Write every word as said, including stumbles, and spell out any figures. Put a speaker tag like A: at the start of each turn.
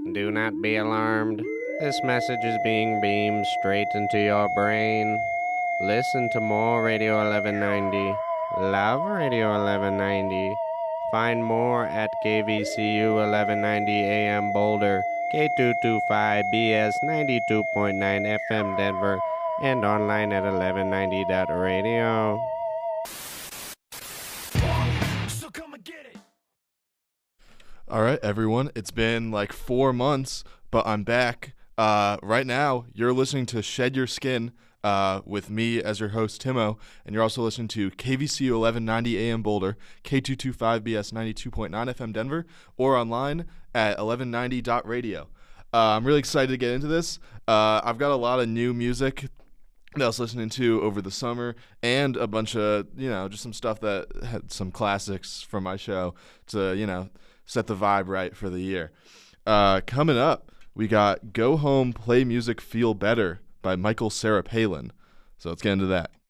A: Do not be alarmed. This message is being beamed straight into your brain. Listen to more Radio eleven ninety. Love Radio eleven ninety. Find more at K V C U eleven ninety A M Boulder, K two twenty-five B S ninety-two point nine F M Denver, and online at eleven ninety dot radio.
B: So come and get it.
C: All right, everyone. It's been like four months, but I'm back. Uh, right now, you're listening to Shed Your Skin uh, with me as your host, Timo, and you're also listening to K V C U eleven ninety A M Boulder, K two twenty-five B S ninety-two point nine F M Denver, or online at eleven ninety dot radio. Uh, I'm really excited to get into this. Uh, I've got a lot of new music that I was listening to over the summer, and a bunch of, you know, just some stuff that had some classics from my show to, you know, set the vibe right for the year. Uh, coming up, we got Go Home, Play Music, Feel Better by Michael Sarah Palin. So let's get into that.